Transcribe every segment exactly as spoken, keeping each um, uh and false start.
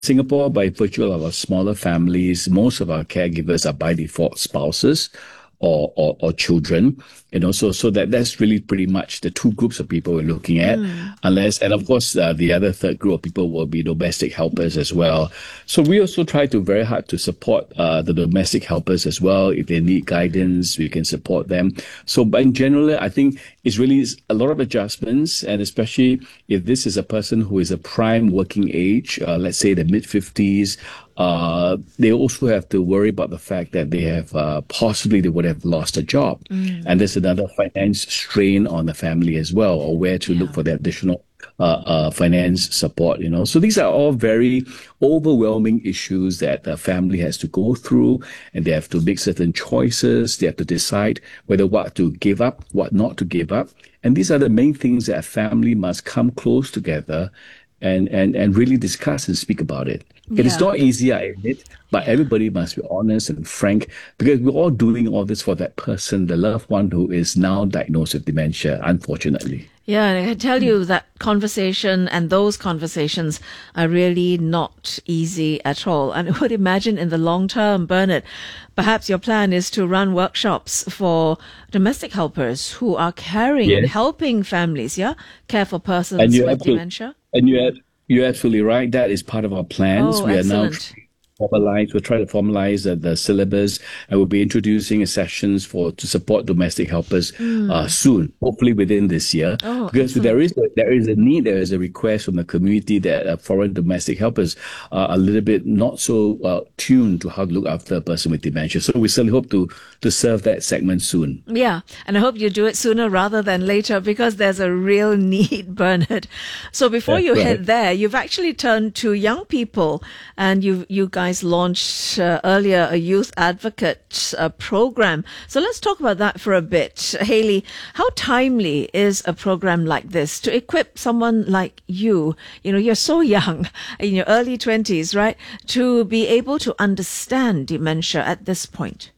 Singapore, by virtue of our smaller families, most of our caregivers are by default spouses or, or, or children, you know, so, so that that's really pretty much the two groups of people we're looking at, Mm. unless, and of course, uh, the other third group of people will be domestic helpers as well. So we also try to very hard to support, uh, the domestic helpers as well. If they need guidance, we can support them. So, but in general, I think it's really a lot of adjustments, and especially if this is a person who is a prime working age, uh, let's say the mid fifties, uh, they also have to worry about the fact that they have uh, possibly they would have lost a job, Mm. and there's another finance strain on the family as well, or where to look Yeah. for the additional uh, uh, finance support. You know, so these are all very overwhelming issues that the family has to go through, and they have to make certain choices. They have to decide whether what to give up, what not to give up, and these are the main things that a family must come close together and and and really discuss and speak about it. It is Yeah. not easy, I admit, but everybody must be honest and frank, because we're all doing all this for that person, the loved one who is now diagnosed with dementia, unfortunately. Yeah, and I can tell you that conversation and those conversations are really not easy at all. And I would imagine in the long term, Bernard, perhaps your plan is to run workshops for domestic helpers who are caring and Yes. helping families, yeah, care for And persons you're with absolutely, dementia. and you're, you're absolutely right. That is part of our plans. Oh, We are now excellent. formalize. We're trying to formalize the, the syllabus, and we'll be introducing sessions for to support domestic helpers uh, soon, hopefully within this year. Oh, Because there excellent. is a, there is a need, there is a request from the community that uh, foreign domestic helpers are a little bit not so uh, tuned to how to look after a person with dementia. So we certainly hope to to serve that segment soon. Yeah, and I hope you do it sooner rather than later because there's a real need, Bernard. So before That's you right. head there, you've actually turned to young people, and you you guys launched uh, earlier a youth advocate uh, program. So let's talk about that for a bit, Haley. How timely is a program like this to equip someone like you? You know, you're so young, in your early twenties, right? To be able to understand dementia at this point.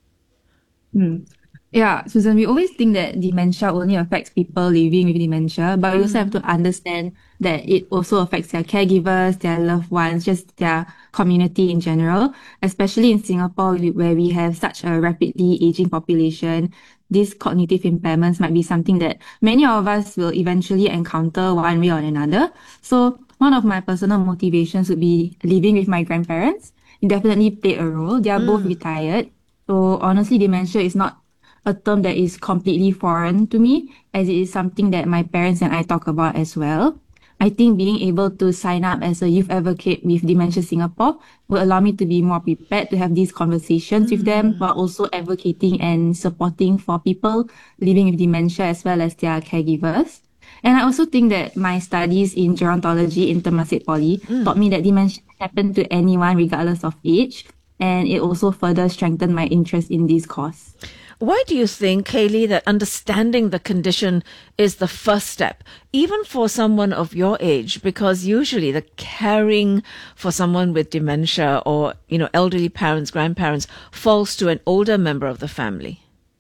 Mm. Yeah, Susan, we always think that dementia only affects people living with dementia, but we also have to understand that it also affects their caregivers, their loved ones, just their community in general, especially in Singapore we- where we have such a rapidly aging population. These cognitive impairments might be something that many of us will eventually encounter one way or another. So one of my personal motivations would be living with my grandparents. It definitely played a role. They are both retired. So honestly, dementia is not a term that is completely foreign to me, as it is something that my parents and I talk about as well. I think being able to sign up as a youth advocate with Dementia Singapore will allow me to be more prepared to have these conversations with them, while also advocating and supporting for people living with dementia as well as their caregivers. And I also think that my studies in gerontology in Temasek Poly taught me that dementia can happen to anyone regardless of age, and it also further strengthened my interest in this cause. Why do you think, Kaylee, that understanding the condition is the first step, even for someone of your age? Because usually the caring for someone with dementia or, you know, elderly parents, grandparents falls to an older member of the family.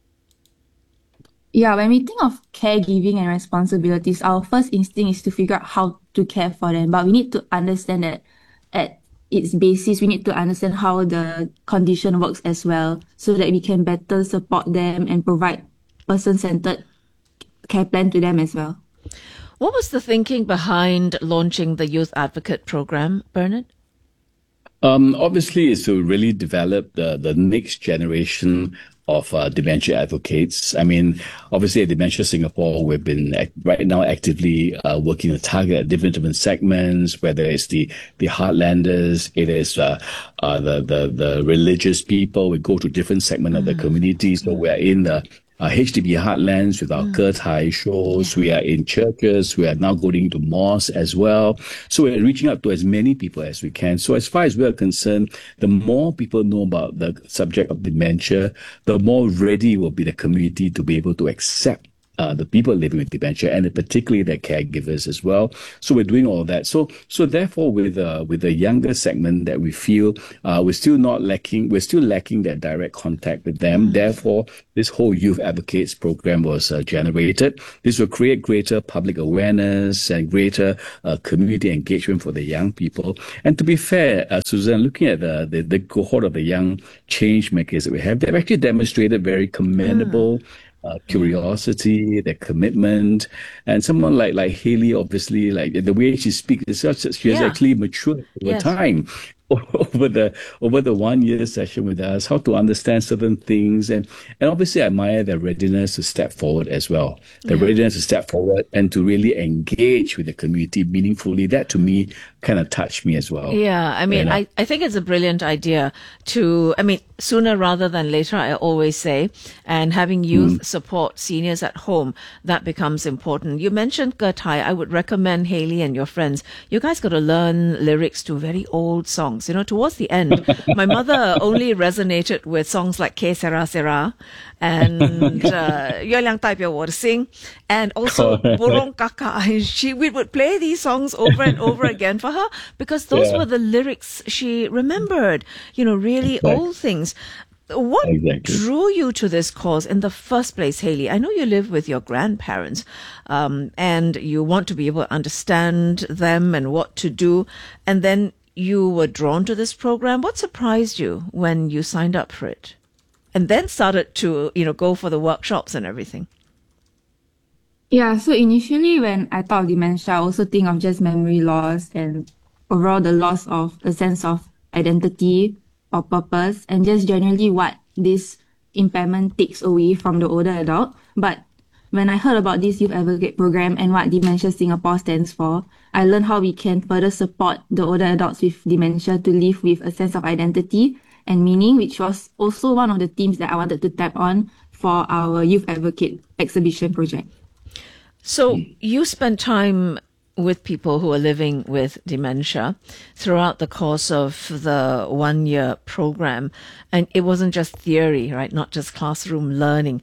Yeah, when we think of caregiving and responsibilities, our first instinct is to figure out how to care for them. But we need to understand that at its basis, we need to understand how the condition works as well, so that we can better support them and provide person-centered care plan to them as well. What was the thinking behind launching the Youth Advocate program, Bernard? Um, obviously, is to really develop the, the next generation of uh, dementia advocates. I mean, obviously at Dementia Singapore, we've been act- right now actively uh, working to target different different segments, whether it's the the heartlanders, it is uh, uh, the the the religious people. We go to different segment of the community. So we're in the uh, H D B heartlands with our Ke Tai shows. We are in churches. We are now going to mosques as well. So we're reaching out to as many people as we can. So as far as we're concerned, the more people know about the subject of dementia, the more ready will be the community to be able to accept uh, the people living with dementia, and particularly their caregivers as well. So we're doing all of that. So so therefore, with uh, with the younger segment that we feel uh, we're still not lacking, we're still lacking that direct contact with them. Mm. Therefore, this whole Youth Advocates program was uh, generated. This will create greater public awareness and greater uh, community engagement for the young people. And to be fair, uh, Susan, looking at the, the the cohort of the young change makers that we have, they've actually demonstrated very commendable. Mm. Uh, curiosity, their commitment, and someone like like Hayley, obviously, like the way she speaks, it's such she has Yeah. actually matured over Yes. time, over the over the one year session with us, how to understand certain things, and and obviously I admire their readiness to step forward as well, their Yeah. readiness to step forward and to really engage with the community meaningfully. That to me kind of touched me as well. Yeah, I mean, You know? I, I think it's a brilliant idea to, I mean, sooner rather than later, I always say, and having youth Mm. support seniors at home, that becomes important. You mentioned Gertai. I would recommend Hayley and your friends, you guys got to learn lyrics to very old songs. You know, towards the end, my mother only resonated with songs like Ke Sera Sera and uh, 月亮代表我的心, and also Correct. Burung Kakak. She, we would play these songs over and over again for her because those Yeah. were the lyrics she remembered, you know, really Exactly. old things. What Exactly. drew you to this cause in the first place, Hayley? I know you live with your grandparents, um, and you want to be able to understand them and what to do, and then you were drawn to this program. What surprised you when you signed up for it? And then started to, you know, go for the workshops and everything. Yeah, so initially when I thought of dementia, I also think of just memory loss and overall the loss of a sense of identity or purpose and just generally what this impairment takes away from the older adult. But when I heard about this Youth Advocate program and what Dementia Singapore stands for, I learned how we can further support the older adults with dementia to live with a sense of identity and meaning, which was also one of the themes that I wanted to tap on for our Youth Advocate exhibition project. So you spent time with people who are living with dementia throughout the course of the one year program. And it wasn't just theory, right? Not just classroom learning.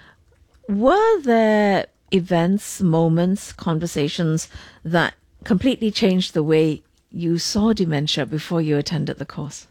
Were there events, moments, conversations that completely changed the way you saw dementia before you attended the course?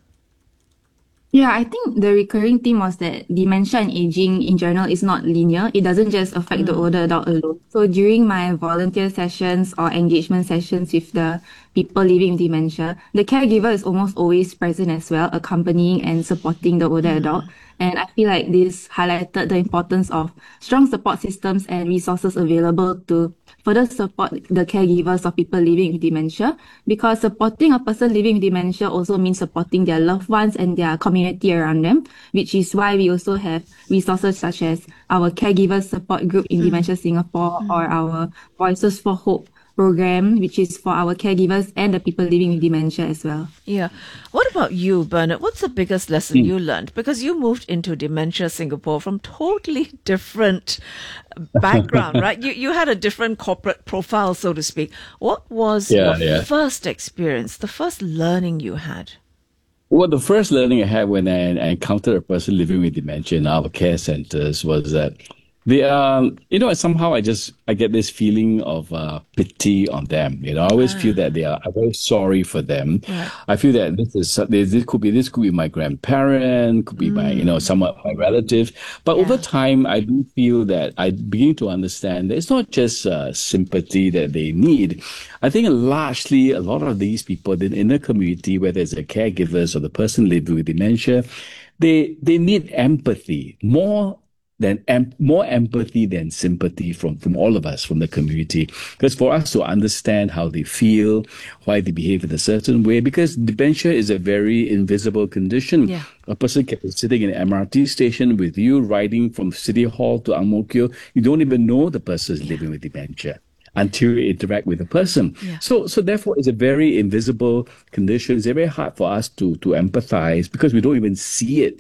Yeah, I think the recurring theme was that dementia and aging in general is not linear. It doesn't just affect mm. the older adult alone. So during my volunteer sessions or engagement sessions with the people living with dementia, the caregiver is almost always present as well, accompanying and supporting the older mm. adult. And I feel like this highlighted the importance of strong support systems and resources available to further support the caregivers of people living with dementia, because supporting a person living with dementia also means supporting their loved ones and their community around them, which is why we also have resources such as our Caregivers Support Group in mm. Dementia Singapore mm. or our Voices for Hope program, which is for our caregivers and the people living with dementia as well. Yeah. What about you, Bernard? What's the biggest lesson mm. you learned? Because you moved into Dementia Singapore from totally different background, right? You you had a different corporate profile, so to speak. What was Yeah, your yeah. first experience, the first learning you had? Well, the first learning I had when I, I encountered a person living with dementia in our care centers was that they are, you know, somehow I just, I get this feeling of uh, pity on them. You know, I always ah. feel that they are, I'm very sorry for them. Right. I feel that this is, this could be, this could be my grandparent, could be mm. my, you know, somewhat my relative. But yeah. over time, I do feel that I begin to understand that it's not just uh, sympathy that they need. I think largely a lot of these people in, in the community, whether it's the caregivers or the person living with dementia, they, they need empathy more than em- more empathy than sympathy from, from all of us, from the community. Because for us to understand how they feel, why they behave in a certain way, because dementia is a very invisible condition. Yeah. A person can be sitting in an M R T station with you, riding from City Hall to Ang Mo Kio. You don't even know the person is living with dementia until you interact with the person. Yeah. So, so therefore, it's a very invisible condition. It's very hard for us to, to empathize because we don't even see it.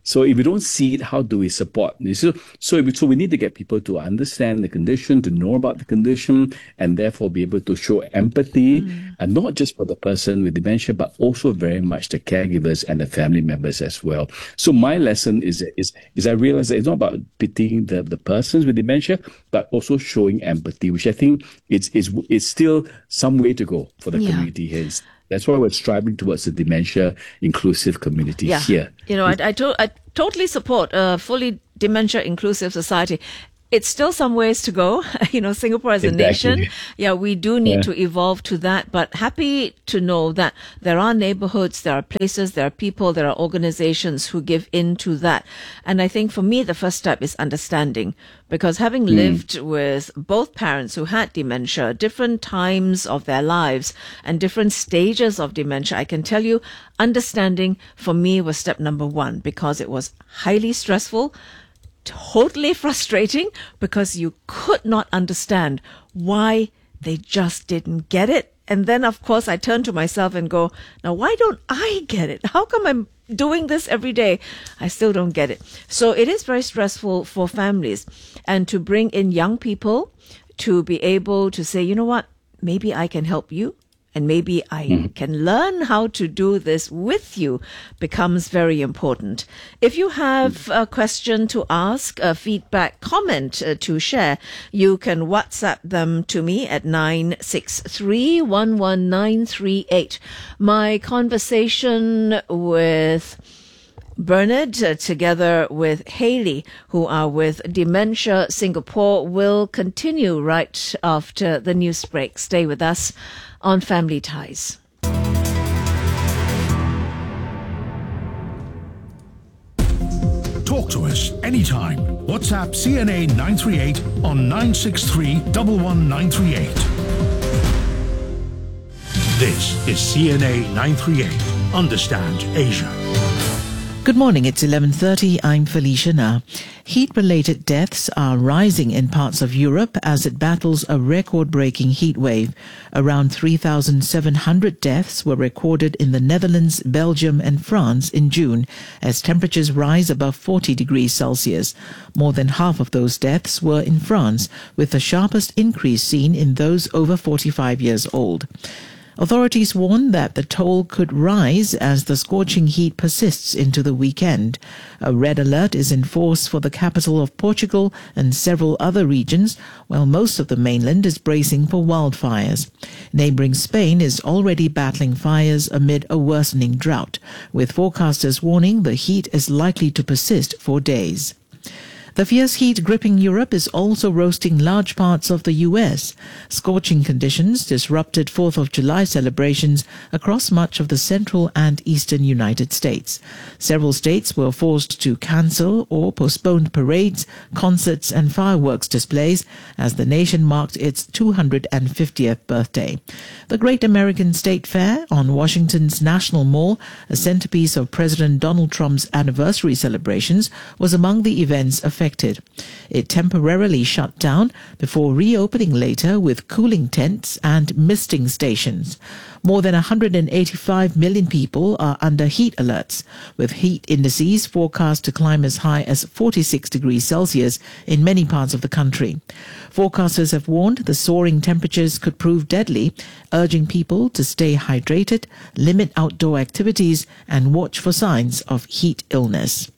So if we don't see it, how do we support? So, so, we, so we need to get people to understand the condition, to know about the condition, and therefore be able to show empathy, mm. and not just for the person with dementia, but also very much the caregivers and the family members as well. So my lesson is is is I realize that it's not about pitying the, the persons with dementia, but also showing empathy, which I think it's is it's still some way to go for the yeah. community here. That's why we're striving towards a dementia inclusive community yeah. here. You know, I, I, to, I totally support a fully dementia inclusive society. It's still some ways to go. You know, Singapore as a exactly. nation, yeah, we do need yeah. to evolve to that, but happy to know that there are neighborhoods, there are places, there are people, there are organizations who give in to that. And I think for me, the first step is understanding, because having mm. lived with both parents who had dementia, different times of their lives and different stages of dementia, I can tell you understanding for me was step number one, because it was highly stressful, totally frustrating, because you could not understand why they just didn't get it. And then, of course, I turn to myself and go, now, why don't I get it? How come I'm doing this every day? I still don't get it. So it is very stressful for families. And to bring in young people to be able to say, you know what, maybe I can help you. And maybe I mm-hmm. can learn how to do this with you becomes very important. If you have a question to ask, a feedback, comment uh, to share, you can WhatsApp them to me at nine six three, one one nine three eight. My conversation with Bernard, uh, together with Haley, who are with Dementia Singapore, will continue right after the news break. Stay with us on Family Ties. Talk to us anytime. WhatsApp C N A nine three eight on nine six three, one one nine three eight. This is C N A nine three eight. Understand Asia. Good morning, it's eleven thirty. I'm Felicia Na. Heat-related deaths are rising in parts of Europe as it battles a record-breaking heat wave. Around three thousand seven hundred deaths were recorded in the Netherlands, Belgium and France in June as temperatures rise above forty degrees Celsius. More than half of those deaths were in France, with the sharpest increase seen in those over forty-five years old. Authorities warn that the toll could rise as the scorching heat persists into the weekend. A red alert is in force for the capital of Portugal and several other regions, while most of the mainland is bracing for wildfires. Neighbouring Spain is already battling fires amid a worsening drought, with forecasters warning the heat is likely to persist for days. The fierce heat gripping Europe is also roasting large parts of the U S. Scorching conditions disrupted fourth of July celebrations across much of the central and eastern United States. Several states were forced to cancel or postpone parades, concerts and fireworks displays as the nation marked its two hundred fiftieth birthday. The Great American State Fair on Washington's National Mall, a centerpiece of President Donald Trump's anniversary celebrations, was among the events affected. It temporarily shut down before reopening later with cooling tents and misting stations. More than one hundred eighty-five million people are under heat alerts, with heat indices forecast to climb as high as forty-six degrees Celsius in many parts of the country. Forecasters have warned the soaring temperatures could prove deadly, urging people to stay hydrated, limit outdoor activities, and watch for signs of heat illness.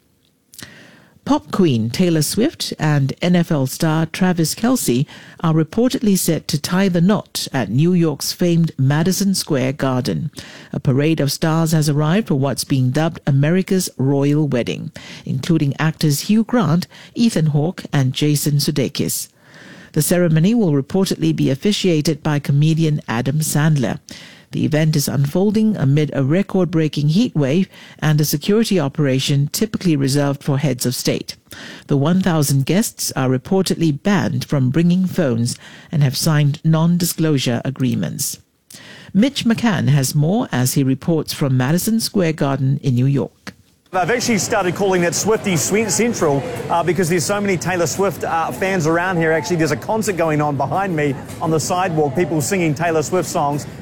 Pop queen Taylor Swift and N F L star Travis Kelce are reportedly set to tie the knot at New York's famed Madison Square Garden. A parade of stars has arrived for what's being dubbed America's Royal Wedding, including actors Hugh Grant, Ethan Hawke and Jason Sudeikis. The ceremony will reportedly be officiated by comedian Adam Sandler. The event is unfolding amid a record-breaking heat wave and a security operation typically reserved for heads of state. The one thousand guests are reportedly banned from bringing phones and have signed non-disclosure agreements. Mitch McCann has more as he reports from Madison Square Garden in New York. I've actually started calling it Swiftie Central uh, because there's so many Taylor Swift uh, fans around here. Actually, there's a concert going on behind me on the sidewalk, people singing Taylor Swift songs.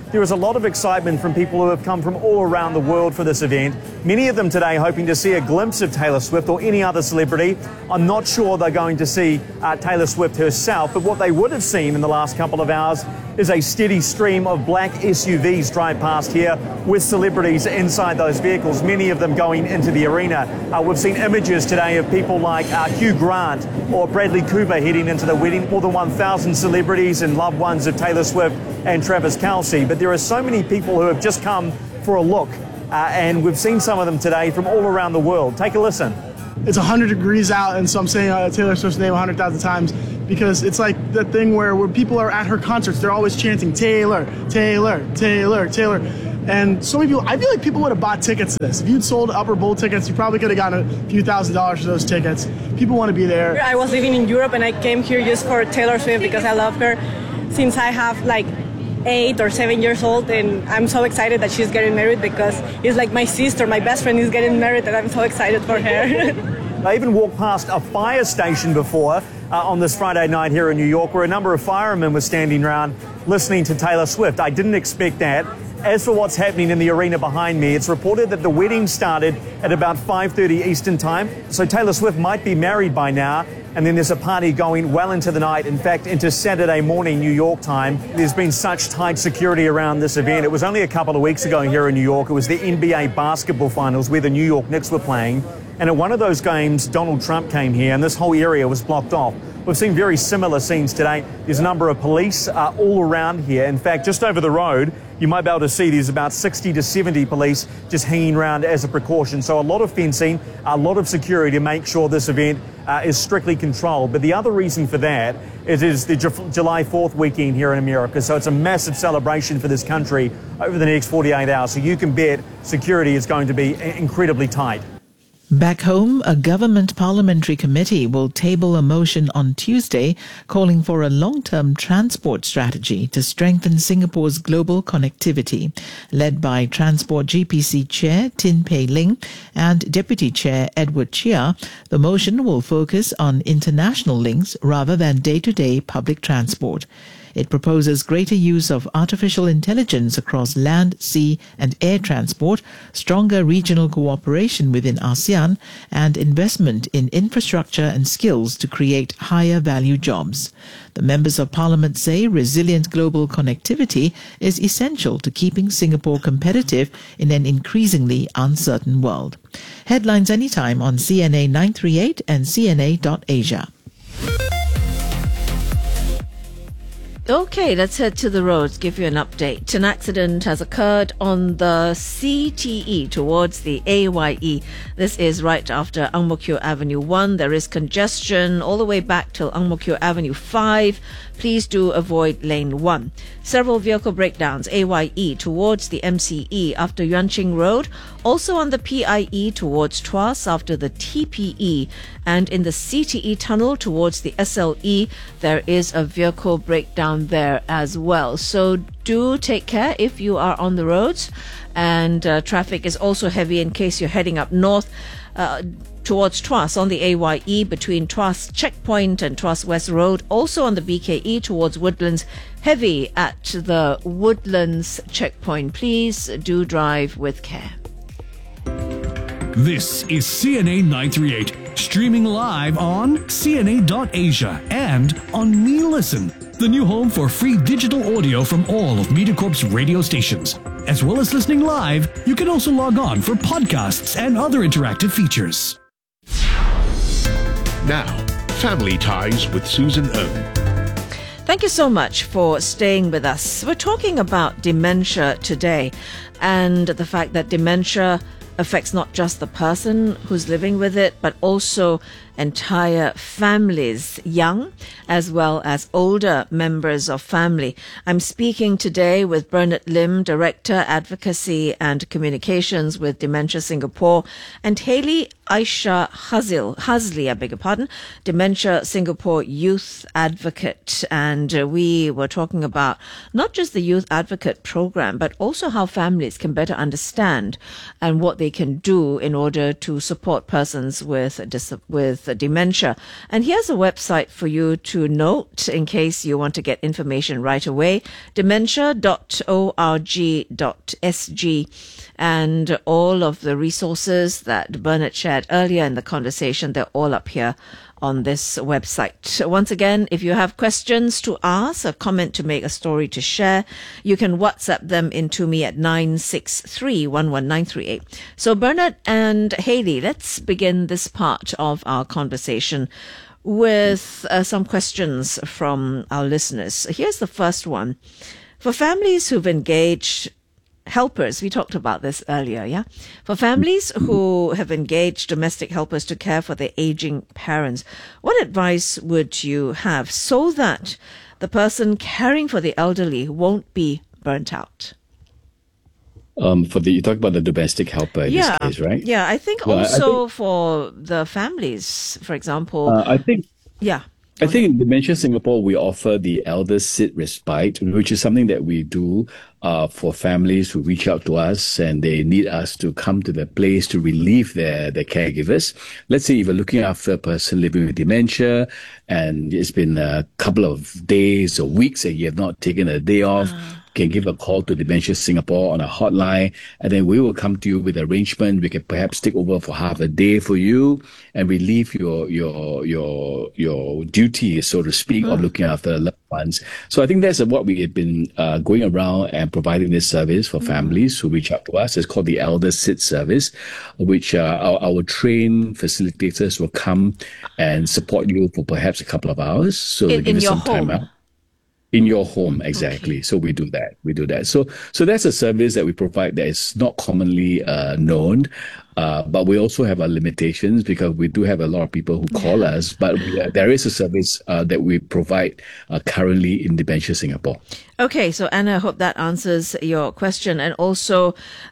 there is a lot of excitement from people who have come from all around the world for this event. Many of them today hoping to see a glimpse of Taylor Swift or any other celebrity. I'm not sure they're going to see uh, Taylor Swift herself, but what they would have seen in the last couple of hours is a steady stream of black S U Vs drive past here with celebrities inside those vehicles, many of them going into the arena. Uh, we've seen images today of people like uh, Hugh Grant or Bradley Cooper heading into the wedding, more than one thousand celebrities and loved ones of Taylor Swift and Travis Kelce. But there are so many people who have just come for a look, uh, and we've seen some of them today from all around the world. Take a listen. It's one hundred degrees out, and so I'm saying uh, Taylor Swift's name one hundred thousand times because it's like the thing where, where people are at her concerts, they're always chanting, Taylor, Taylor, Taylor, Taylor. And so many people, I feel like people would have bought tickets to this. If you'd sold Upper Bowl tickets, you probably could have gotten a few thousand dollars for those tickets. People want to be there. I was living in Europe and I came here just for Taylor Swift because I love her since I have like eight or seven years old, and I'm so excited that she's getting married because it's like my sister, my best friend is getting married, and I'm so excited for her. I even walked past a fire station before uh, on this Friday night here in New York where a number of firemen were standing around listening to Taylor Swift. I didn't expect that. As for what's happening in the arena behind me, it's reported that the wedding started at about five thirty Eastern time, so Taylor Swift might be married by now. And then there's a party going well into the night, in fact, into Saturday morning, New York time. There's been such tight security around this event. It was only a couple of weeks ago here in New York. It was the N B A basketball finals where the New York Knicks were playing. And at one of those games, Donald Trump came here and this whole area was blocked off. We've seen very similar scenes today. There's a number of police uh, all around here. In fact, just over the road, you might be able to see there's about sixty to seventy police just hanging around as a precaution. So a lot of fencing, a lot of security to make sure this event uh, is strictly controlled. But the other reason for that is, is the Ju- July fourth weekend here in America. So it's a massive celebration for this country over the next forty-eight hours. So you can bet security is going to be incredibly tight. Back home, a government parliamentary committee will table a motion on Tuesday calling for a long-term transport strategy to strengthen Singapore's global connectivity. Led by Transport G P C Chair Tin Pei Ling and Deputy Chair Edward Chia, the motion will focus on international links rather than day-to-day public transport. It proposes greater use of artificial intelligence across land, sea and air transport, stronger regional cooperation within ASEAN, and investment in infrastructure and skills to create higher value jobs. The members of parliament say resilient global connectivity is essential to keeping Singapore competitive in an increasingly uncertain world. Headlines anytime on C N A nine three eight and C N A dot asia. Okay, let's head to the roads, give you an update. An accident has occurred on the C T E towards the A Y E. This is right after Ang Mo Kio Avenue one. There is congestion all the way back till Ang Mo Kio Avenue five. Please do avoid lane one. Several vehicle breakdowns, A Y E towards the M C E after Yuan Ching Road. Also on the P I E towards Tuas after the T P E. And in the C T E tunnel towards the S L E, there is a vehicle breakdown there as well. So do take care if you are on the roads. And uh, traffic is also heavy in case you're heading up north uh, towards Tuas on the A Y E between Tuas Checkpoint and Tuas West Road. Also on the B K E towards Woodlands, heavy at the Woodlands Checkpoint. Please do drive with care. This is C N A nine three eight, streaming live on C N A dot asia and on Me Listen, the new home for free digital audio from all of MediaCorp's radio stations. As well as listening live, you can also log on for podcasts and other interactive features. Now, Family Ties with Susan Ng. Thank you so much for staying with us. We're talking about dementia today and the fact that dementia affects not just the person who's living with it, but also entire families, young as well as older members of family. I'm speaking today with Bernard Lim, Director, Advocacy and Communications with Dementia Singapore, and Hayley Aisha Hazil, Hazli, I beg your pardon, Dementia Singapore Youth Advocate. And uh, we were talking about not just the Youth Advocate program, but also how families can better understand and what they can do in order to support persons with dis- with with dementia. And here's a website for you to note in case you want to get information right away, dementia dot org dot s g. And all of the resources that Bernard shared earlier in the conversation, they're all up here on this website. Once again, if you have questions to ask, a comment to make, a story to share, you can WhatsApp them into me at nine six three, one one nine three eight. So Bernard and Hayley, let's begin this part of our conversation with uh, some questions from our listeners. Here's the first one. For families who've engaged helpers, we talked about this earlier, yeah? For families who have engaged domestic helpers to care for their aging parents, what advice would you have so that the person caring for the elderly won't be burnt out? Um, for the you talk about the domestic helper in yeah. this case, right? Yeah, I think well, also I think, for the families, for example. Uh, I think. Yeah. I think in Dementia Singapore, we offer the Elder Sit Respite, which is something that we do uh, for families who reach out to us and they need us to come to the place to relieve their, their caregivers. Let's say if you're looking after a person living with dementia and it's been a couple of days or weeks and you have not taken a day off, uh. can give a call to Dementia Singapore on a hotline, and then we will come to you with arrangement. We can perhaps take over for half a day for you and relieve your your your your duty, so to speak, mm. of looking after loved ones. So I think that's what we have been uh, going around and providing this service for mm. families who reach out to us. It's called the Elder Sit Service, which uh, our, our trained facilitators will come and support you for perhaps a couple of hours. So in, they give in you your some time home. out. In your home, exactly. Okay. So we do that. We do that. So so that's a service that we provide that is not commonly uh, known, uh, but we also have our limitations because we do have a lot of people who call yeah. us. But we, uh, there is a service uh, that we provide uh, currently in Dementia Singapore. Okay, so Anna, I hope that answers your question. And also,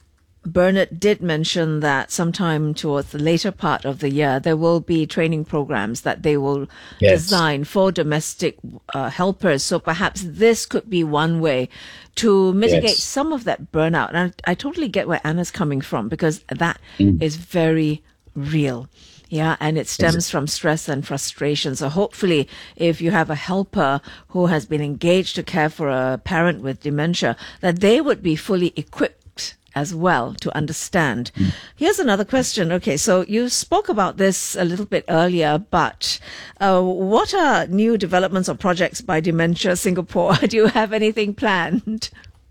Bernard did mention that sometime towards the later part of the year, there will be training programs that they will yes. design for domestic uh, helpers. So perhaps this could be one way to mitigate yes. some of that burnout. And I, I totally get where Anna's coming from because that mm. is very real. Yeah, and it stems from stress and frustration. So hopefully, if you have a helper who has been engaged to care for a parent with dementia, that they would be fully equipped as well to understand. Mm. Here's another question. Okay, so you spoke about this a little bit earlier, but uh, what are new developments or projects by Dementia Singapore? Do you have anything planned?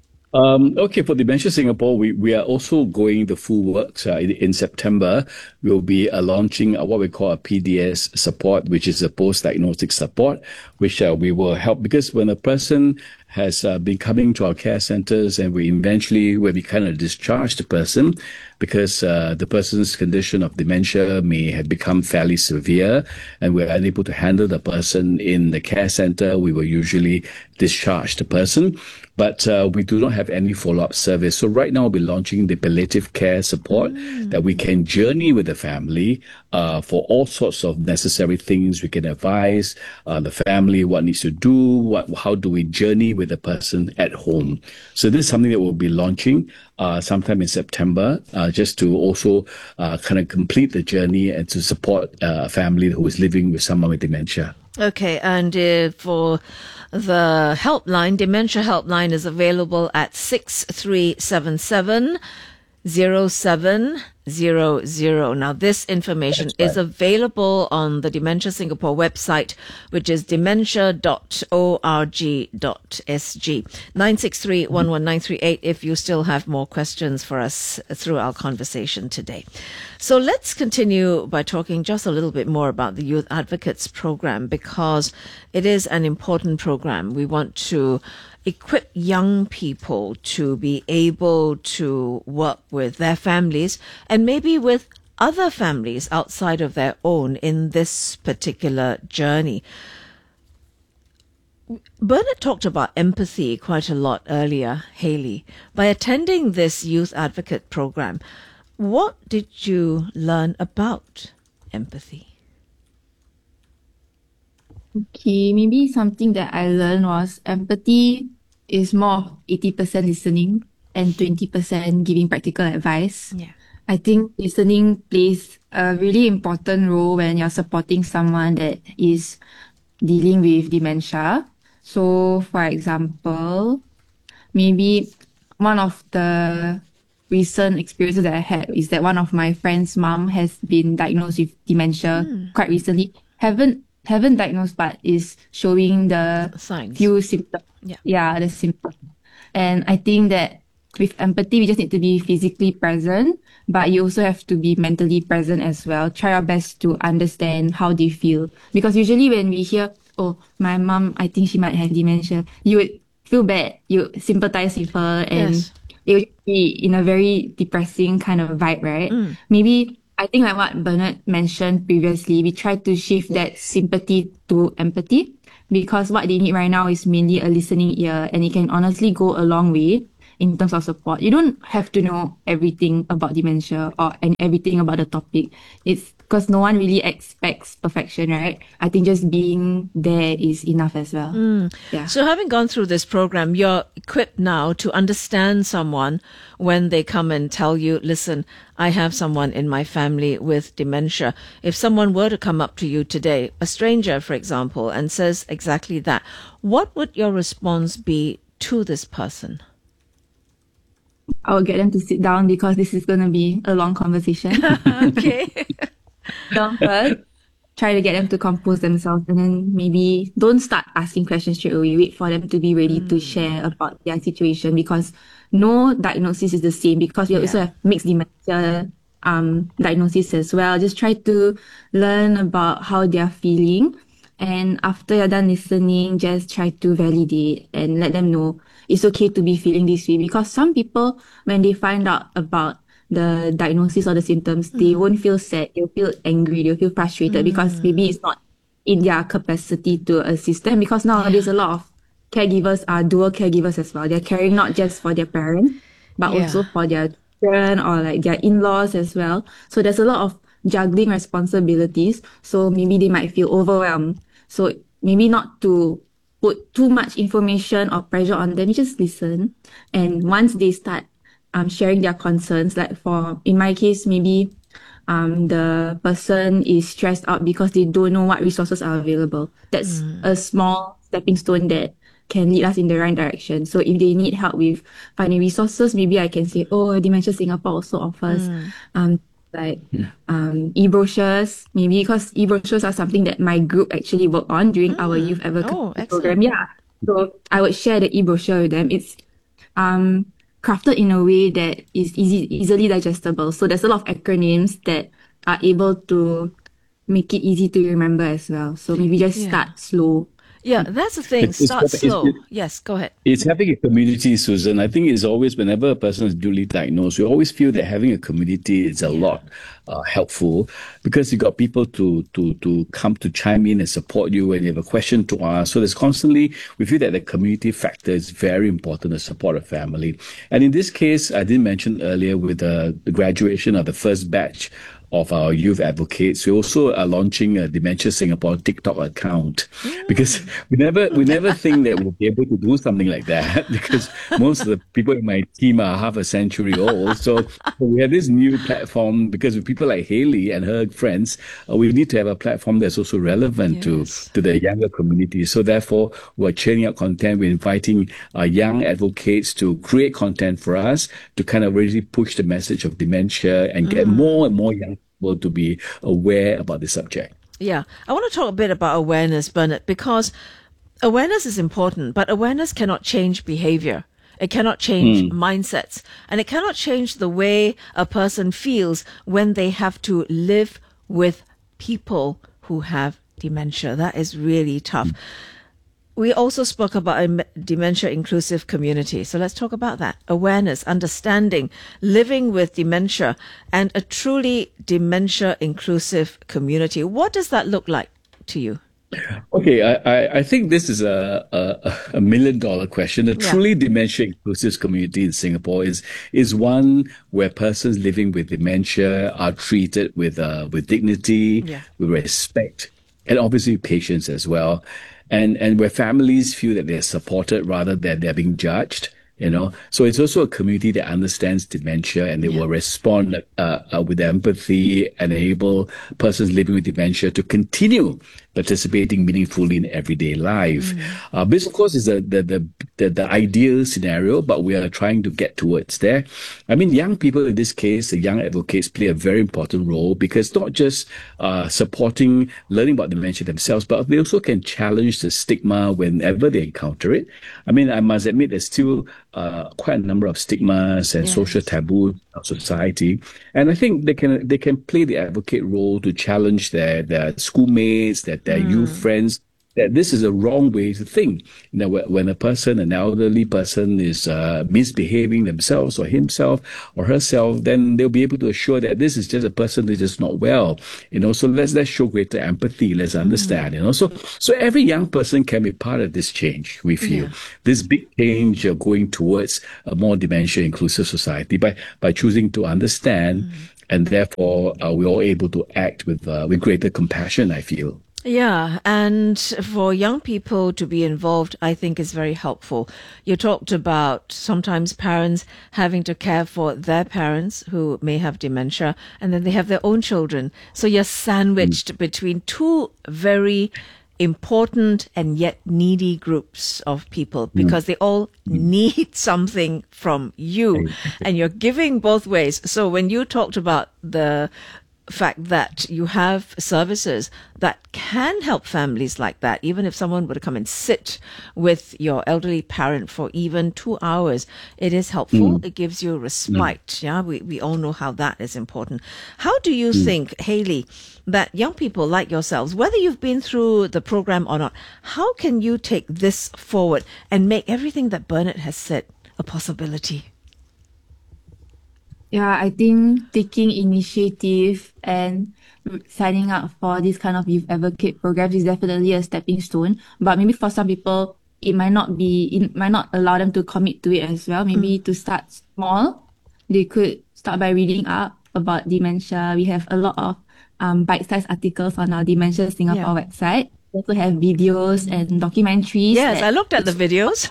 Um, okay, for Dementia Singapore, we, we are also going the full works. Uh, in, in September, we'll be uh, launching uh, what we call a P D S support, which is a post-diagnostic support, which uh, we will help because when a person has uh, been coming to our care centers and we eventually, when we kind of discharge the person, because uh, the person's condition of dementia may have become fairly severe and we're unable to handle the person in the care center, we will usually discharge the person. But uh, we do not have any follow-up service. So right now we'll be launching the palliative care support mm. that we can journey with the family uh, for all sorts of necessary things. We can advise uh, the family what needs to do, what, how do we journey with the person at home. So this is something that we'll be launching uh, sometime in September, uh, just to also uh, kind of complete the journey and to support uh, a family who is living with someone with dementia. Okay, and uh, for the helpline, Dementia Helpline is available at six three seven seven, zero seven zero zero. Now, this information right. is available on the Dementia Singapore website, which is dementia dot org dot s g. nine six three, one one nine three eight if you still have more questions for us through our conversation today. So let's continue by talking just a little bit more about the Youth Advocates Program because it is an important program. We want to equip young people to be able to work with their families and maybe with other families outside of their own in this particular journey. Bernard talked about empathy quite a lot earlier, Hayley. By attending this Youth Advocate Program, what did you learn about empathy? Okay, maybe something that I learned was empathy is more of eighty percent listening and twenty percent giving practical advice. Yeah. I think listening plays a really important role when you're supporting someone that is dealing with dementia. So, for example, maybe one of the recent experiences that I had is that one of my friend's mom has been diagnosed with dementia mm. quite recently. Haven't haven't diagnosed, but is showing the signs, few symptoms. Yeah, yeah, the symptoms. And I think that with empathy, we just need to be physically present, but you also have to be mentally present as well. Try our best to understand how they feel. Because usually when we hear, oh, my mom, I think she might have dementia, you would feel bad. You sympathize with her, and yes. it would be in a very depressing kind of vibe, right? Mm. Maybe, I think like what Bernard mentioned previously, we try to shift that sympathy to empathy, because what they need right now is mainly a listening ear, and it can honestly go a long way in terms of support. You don't have to know everything about dementia or and everything about the topic. It's because no one really expects perfection, right? I think just being there is enough as well. Mm. Yeah. So having gone through this program, you're equipped now to understand someone when they come and tell you, listen, I have someone in my family with dementia. If someone were to come up to you today, a stranger, for example, and says exactly that, what would your response be to this person? I'll get them to sit down because this is going to be a long conversation. Okay. So first, try to get them to compose themselves, and then maybe don't start asking questions straight away. Wait for them to be ready mm. to share about their situation, because no diagnosis is the same, because we yeah. also have mixed dementia um, diagnosis as well. Just try to learn about how they're feeling. And after you're done listening, just try to validate and let them know it's okay to be feeling this way. Because some people, when they find out about the diagnosis or the symptoms, mm. they won't feel sad, they'll feel angry, they'll feel frustrated mm. because maybe it's not in their capacity to assist them. Because nowadays, yeah. a lot of caregivers are dual caregivers as well. They're caring not just for their parents, but yeah. also for their children or like their in-laws as well. So there's a lot of juggling responsibilities. So maybe they might feel overwhelmed. So maybe not to put too much information or pressure on them, you just listen. And once they start um, sharing their concerns, like for, in my case, maybe um, the person is stressed out because they don't know what resources are available. That's mm. a small stepping stone that can lead us in the right direction. So if they need help with finding resources, maybe I can say, oh, Dementia Singapore also offers mm. um, like yeah. um, e-brochures, maybe, because e-brochures are something that my group actually worked on during mm. our youth advocacy oh, program. Yeah. So I would share the e-brochure with them. It's um, crafted in a way that is easy, easily digestible. So there's a lot of acronyms that are able to make it easy to remember as well. So maybe just yeah. start slow. Yeah, that's the thing. It's, Start it's, slow. It's, yes, go ahead. It's having a community, Susan. I think it's always, whenever a person is duly diagnosed, we always feel that having a community is a yeah. lot uh, helpful, because you got people to to to come to chime in and support you when you have a question to ask. So there's constantly, we feel that the community factor is very important to support a family. And in this case, I did mention earlier with uh, the graduation of the first batch of our youth advocates, we also are launching a Dementia Singapore TikTok account, mm. because we never we never think that we'll be able to do something like that, because most of the people in my team are half a century old. So we have this new platform, because with people like Haley and her friends, uh, we need to have a platform that's also relevant yes. to, to the younger community. So therefore, we're churning out content. We're inviting uh, young advocates to create content for us to kind of really push the message of dementia and get mm. more and more young people to be aware about the subject. Yeah, I want to talk a bit about awareness, Bernard, because awareness is important, but awareness cannot change behavior. It cannot change mm. mindsets, and it cannot change the way a person feels when they have to live with people who have dementia. That is really tough. Mm. We also spoke about a dementia inclusive community. So let's talk about that. Awareness, understanding, living with dementia, and a truly dementia inclusive community. What does that look like to you? Okay, I, I, I think this is a, a, a million dollar question. A yeah. truly dementia inclusive community in Singapore is is one where persons living with dementia are treated with uh, with dignity, yeah. with respect, and obviously patience as well. And and where families feel that they're supported rather than they're being judged. You know, so it's also a community that understands dementia, and they yeah. will respond uh, uh, with empathy and enable persons living with dementia to continue participating meaningfully in everyday life. Mm. Uh, this, of course, is the the, the the the ideal scenario, but we are trying to get towards there. I mean, young people in this case, the young advocates play a very important role, because not just uh, supporting learning about dementia themselves, but they also can challenge the stigma whenever they encounter it. I mean, I must admit, there's still uh, quite a number of stigmas and yes. social taboos in our society, and I think they can they can play the advocate role to challenge their their schoolmates, their their mm. youth friends, that this is a wrong way to think. You know, when a person, an elderly person, is uh, misbehaving themselves or himself or herself, then they'll be able to assure that this is just a person who's just not well. You know, so let's let's show greater empathy. Let's understand. Mm. You know, so so every young person can be part of this change. We feel yeah. this big change uh, going towards a more dementia inclusive society by by choosing to understand, mm. and therefore uh, we're all able to act with uh, with greater compassion, I feel. Yeah, and for young people to be involved, I think is very helpful. You talked about sometimes parents having to care for their parents who may have dementia, and then they have their own children. So you're sandwiched mm. between two very important and yet needy groups of people, because mm. they all need something from you, and you're giving both ways. So when you talked about the fact that you have services that can help families like that, even if someone were to come and sit with your elderly parent for even two hours, it is helpful. Mm. It gives you respite. Mm. Yeah, we, we all know how that is important. How do you mm. think, Hayley, that young people like yourselves, whether you've been through the program or not, how can you take this forward and make everything that Bernard has said a possibility? Yeah, I think taking initiative and signing up for this kind of youth advocate programs is definitely a stepping stone. But maybe for some people, it might not be, it might not allow them to commit to it as well. Maybe mm. to start small, they could start by reading up about dementia. We have a lot of um, bite-sized articles on our Dementia Singapore yeah. website. We also have videos and documentaries. Yes, I looked at the videos.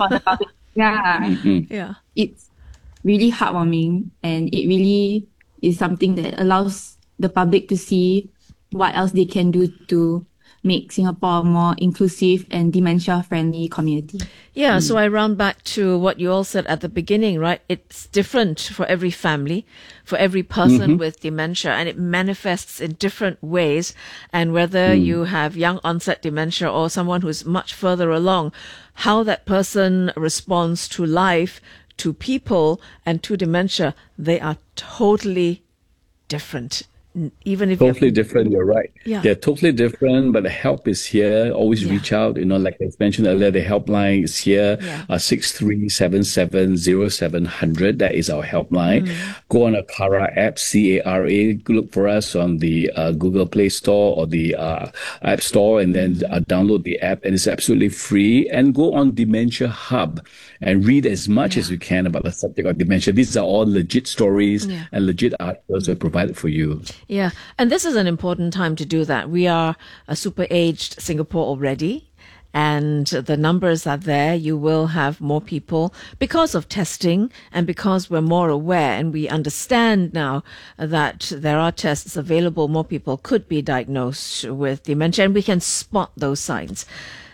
yeah. Mm-hmm. Yeah. It's really heartwarming, and it really is something that allows the public to see what else they can do to make Singapore a more inclusive and dementia-friendly community. Yeah, mm. so I round back to what you all said at the beginning, right? It's different for every family, for every person mm-hmm. with dementia, and it manifests in different ways. And whether mm. you have young onset dementia or someone who's much further along, how that person responds to life, to people, and to dementia, they are totally different. Even if totally different, you're right. Yeah. They're totally different, but the help is here. Always yeah. reach out. You know, like I mentioned earlier, the helpline is here. Yeah. Uh, six three seven seven zero seven zero zero. That is our helpline. Mm. Go on a Cara app, C A R A. Look for us on the uh, Google Play Store or the uh, App Store, and then uh, download the app. And it's absolutely free. And go on Dementia Hub and read as much yeah. as you can about the subject of dementia. These are all legit stories yeah. and legit articles we provided for you. Yeah, and this is an important time to do that. We are a super-aged Singapore already, and the numbers are there. You will have more people because of testing and because we're more aware and we understand now that there are tests available. More people could be diagnosed with dementia, and we can spot those signs.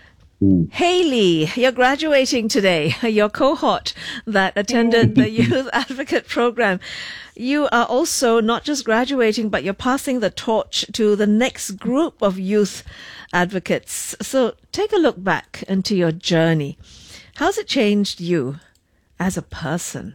Mm. Hayley, you're graduating today, your cohort that attended the Youth Advocate Program. You are also not just graduating, but you're passing the torch to the next group of youth advocates. So take a look back into your journey. How's it changed you as a person?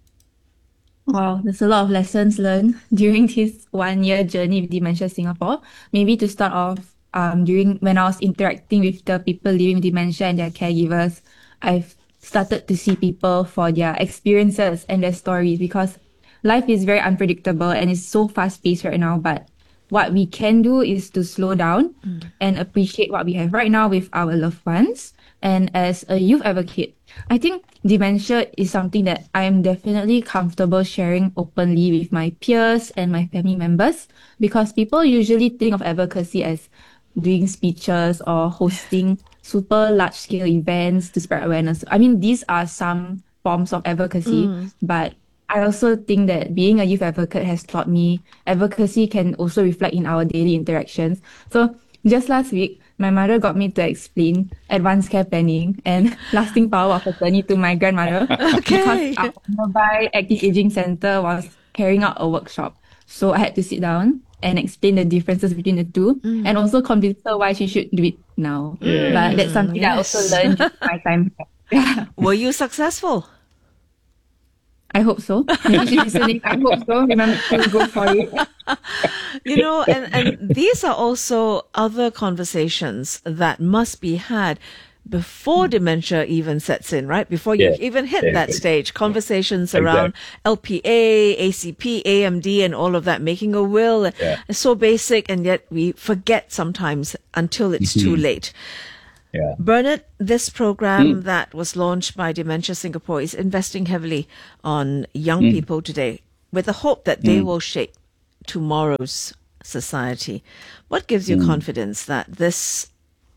Wow, there's a lot of lessons learned during this one-year journey with Dementia Singapore. Maybe to start off, Um, during when I was interacting with the people living with dementia and their caregivers, I've started to see people for their experiences and their stories, because life is very unpredictable and it's so fast-paced right now. But what we can do is to slow down mm. and appreciate what we have right now with our loved ones. And as a youth advocate, I think dementia is something that I am definitely comfortable sharing openly with my peers and my family members, because people usually think of advocacy as doing speeches or hosting super large-scale events to spread awareness. I mean, these are some forms of advocacy, but I also think that being a youth advocate has taught me advocacy can also reflect in our daily interactions. So just last week, my mother got me to explain advanced care planning and lasting power of attorney to my grandmother Okay. because our nearby active aging center was carrying out a workshop. So I had to sit down and explain the differences between the two and also convince her why she should do it now. Yeah. But that's something that I Yes. also learned in my time. Yeah. Were you successful? I hope so. Maybe she's listening. I hope so. Remember to go for it. You know, and, and these are also other conversations that must be had before dementia even sets in, right? Before you Yeah. even hit that Exactly. stage. Conversations around L P A, A C P, A M D, and all of that, making a will. Yeah. It's so basic, and yet we forget sometimes until it's too late. Yeah. Bernard, this program that was launched by Dementia Singapore is investing heavily on young people today with the hope that they will shape tomorrow's society. What gives you confidence that this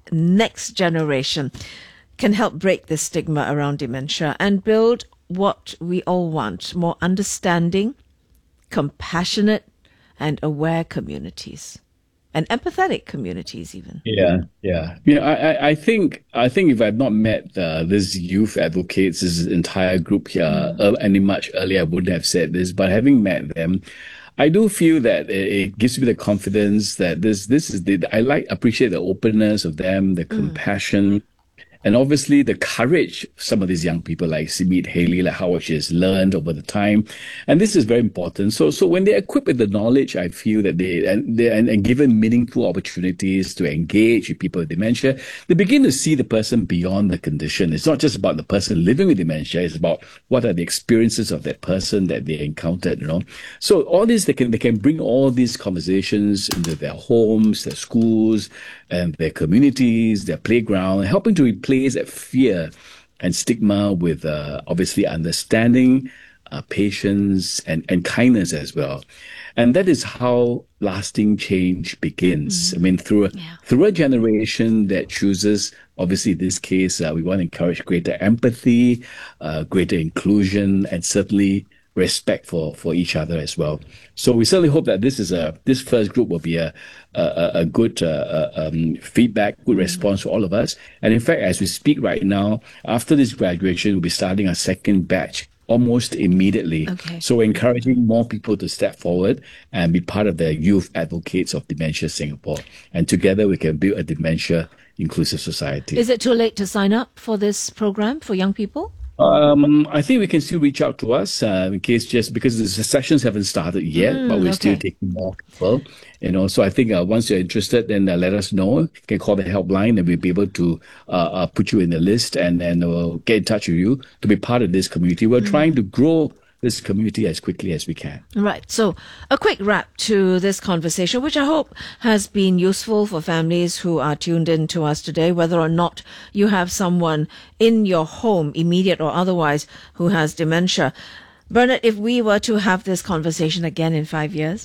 next generation can help break the stigma around dementia and build what we all want, more understanding, compassionate, and aware communities? And empathetic communities, even. Yeah, yeah. You know, I, I, I think, I think if I'd not met uh, this youth advocates, this entire group here, uh, any much earlier, I wouldn't have said this. But having met them, I do feel that it, it gives me the confidence that this, this is the. I like appreciate the openness of them, the compassion. And obviously the courage of some of these young people, like Simit Haley, like how she has learned over the time. And this is very important. So, so when they're equipped with the knowledge, I feel that they, and they, and, and given meaningful opportunities to engage with people with dementia, they begin to see the person beyond the condition. It's not just about the person living with dementia. It's about what are the experiences of that person that they encountered, you know. So all this, they can, they can bring all these conversations into their homes, their schools, and their communities, their playground, helping to replace that fear and stigma with uh, obviously understanding, uh, patience, and, and kindness as well. And that is how lasting change begins. I mean, through a, through a generation that chooses, obviously, in this case, uh, we want to encourage greater empathy, uh, greater inclusion, and certainly respect for, for each other as well. So we certainly hope that this is a this first group will be a a, a good uh, um, feedback, good response to all of us. And in fact, as we speak right now, after this graduation, we'll be starting a second batch almost immediately. Okay. So we're encouraging more people to step forward and be part of the Youth Advocates of Dementia Singapore. And together we can build a dementia inclusive society. Is it too late to sign up for this program for young people? Um, I think we can still reach out to us uh, in case just because the sessions haven't started yet, Mm, but we're still okay. taking more people. You know, so I think uh, once you're interested, then uh, let us know. You can call the helpline, and we'll be able to uh, uh, put you in the list, and then we'll get in touch with you to be part of this community. We're trying to grow this community as quickly as we can. Right. So, a quick wrap to this conversation, which I hope has been useful for families who are tuned in to us today, whether or not you have someone in your home, immediate or otherwise, who has dementia. Bernard, if we were to have this conversation again in five years,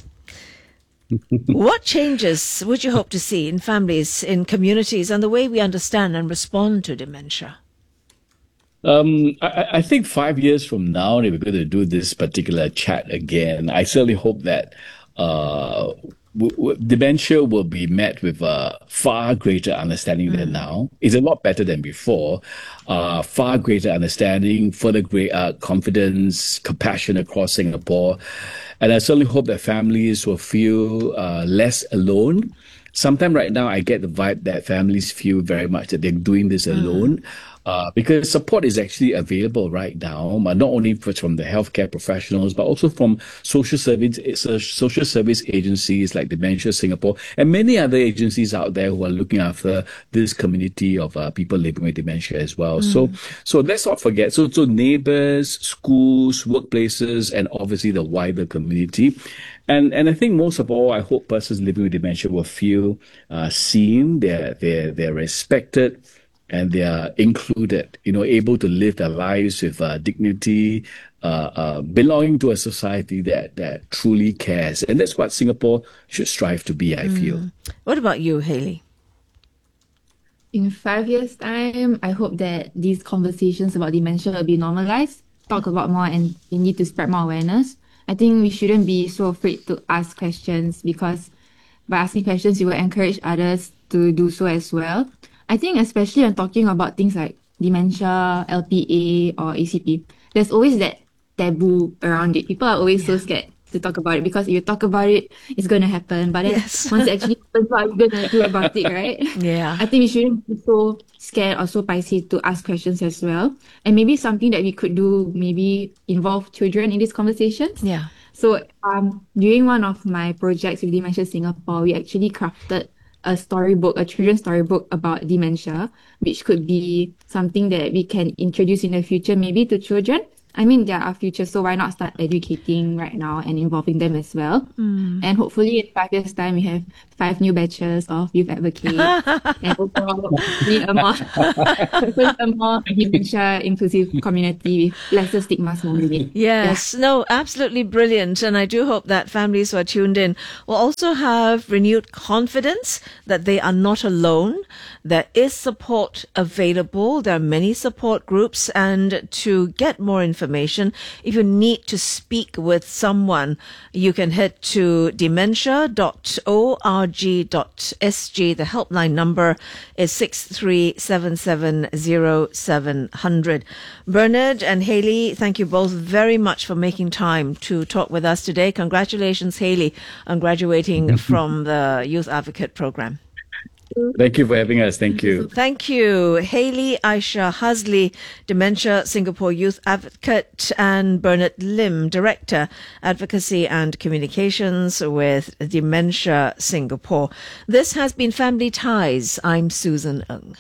what changes would you hope to see in families, in communities, and the way we understand and respond to dementia? Um, I, I think five years from now, if we're going to do this particular chat again, I certainly hope that uh, w- w- dementia will be met with a far greater understanding than now. It's a lot better than before. Uh, far greater understanding, further great uh, confidence, compassion across Singapore. And I certainly hope that families will feel uh, less alone. Sometimes right now, I get the vibe that families feel very much that they're doing this alone. Uh, because support is actually available right now, but not only from the healthcare professionals, but also from social service, social service agencies like Dementia Singapore and many other agencies out there who are looking after this community of uh, people living with dementia as well. Mm. So, so let's not forget. So, so neighbors, schools, workplaces, and obviously the wider community. And and I think most of all, I hope persons living with dementia will feel uh, seen, they're they're they're respected, and they are included, you know, able to live their lives with uh, dignity, uh, uh, belonging to a society that, that truly cares. And that's what Singapore should strive to be, I mm. feel. What about you, Haley? In five years' time, I hope that these conversations about dementia will be normalized talk a lot more and we need to spread more awareness. I think we shouldn't be so afraid to ask questions, because by asking questions, you will encourage others to do so as well. I think especially when talking about things like dementia, L P A, or A C P, there's always that taboo around it. People are always yeah. so scared to talk about it, because if you talk about it, it's going to happen. But then yes. once it actually happens, what are you going to do about it, right? Yeah. I think we shouldn't be so scared or so pricey to ask questions as well. And maybe something that we could do, maybe involve children in these conversations. Yeah. So um, during one of my projects with Dementia Singapore, we actually crafted a storybook, a children's storybook about dementia, which could be something that we can introduce in the future, maybe to children. I mean, they're our future, so why not start educating right now and involving them as well? Mm. And hopefully in five years' time, we have five new batches of youth advocates and overall a more, a more dementia inclusive community with lesser stigmas moving. Yes, yeah. No, absolutely brilliant. And I do hope that families who are tuned in will also have renewed confidence that they are not alone. There is support available. There are many support groups, and to get more information, Information. If you need to speak with someone, you can head to dementia dot org dot s g. The helpline number is six three seven seven zero seven zero zero. Bernard and Hayley, thank you both very much for making time to talk with us today. Congratulations, Hayley, on graduating from the Youth Advocate Program. Thank you for having us. Thank you. Thank you. Hayley Aisha Hazli, Dementia Singapore Youth Advocate, and Bernard Lim, Director, Advocacy and Communications with Dementia Singapore. This has been Family Ties. I'm Susan Ng.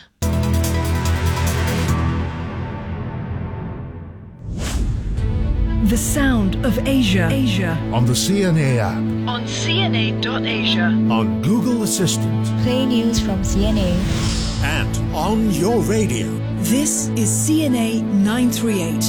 The sound of Asia. Asia. On the C N A app. On C N A dot asia. On Google Assistant. Play news from C N A. And on your radio. This is C N A nine thirty-eight.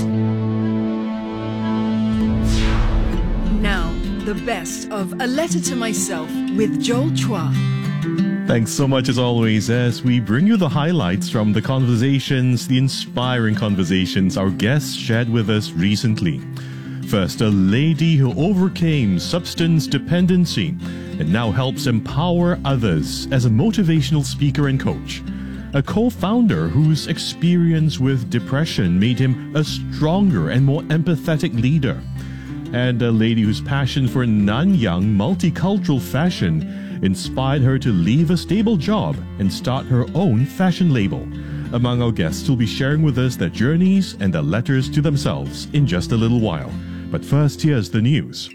Now, the best of A Letter to Myself with Joel Chua. Thanks so much as always as we bring you the highlights from the conversations, the inspiring conversations our guests shared with us recently. First, a lady who overcame substance dependency and now helps empower others as a motivational speaker and coach. A co-founder whose experience with depression made him a stronger and more empathetic leader. And a lady whose passion for Nanyang multicultural fashion inspired her to leave a stable job and start her own fashion label. Among our guests who'll be sharing with us their journeys and their letters to themselves in just a little while. But first, here's the news.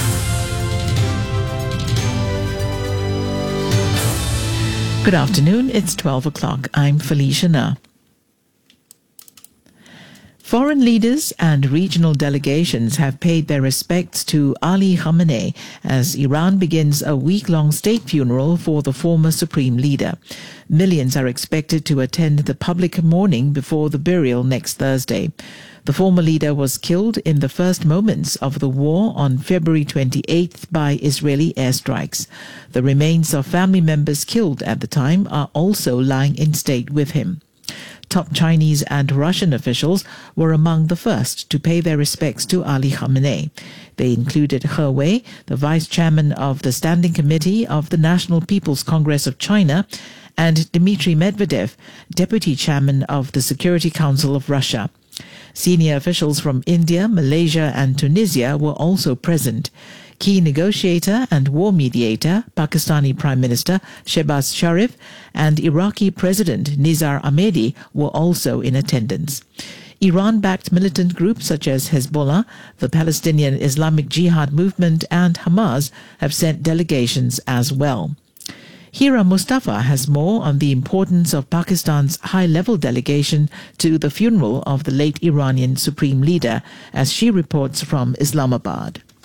Good afternoon, it's twelve o'clock. I'm Felicia Na. Foreign leaders and regional delegations have paid their respects to Ali Khamenei as Iran begins a week-long state funeral for the former supreme leader. Millions are expected to attend the public mourning before the burial next Thursday. The former leader was killed in the first moments of the war on February twenty-eighth by Israeli airstrikes. The remains of family members killed at the time are also lying in state with him. Top Chinese and Russian officials were among the first to pay their respects to Ali Khamenei. They included He Wei, the vice chairman of the Standing Committee of the National People's Congress of China, and Dmitry Medvedev, deputy chairman of the Security Council of Russia. Senior officials from India, Malaysia and Tunisia were also present. Key negotiator and war mediator, Pakistani Prime Minister Shehbaz Sharif, and Iraqi President Nizar Ahmedi were also in attendance. Iran-backed militant groups such as Hezbollah, the Palestinian Islamic Jihad movement and Hamas have sent delegations as well. Hira Mustafa has more on the importance of Pakistan's high-level delegation to the funeral of the late Iranian supreme leader, as she reports from Islamabad.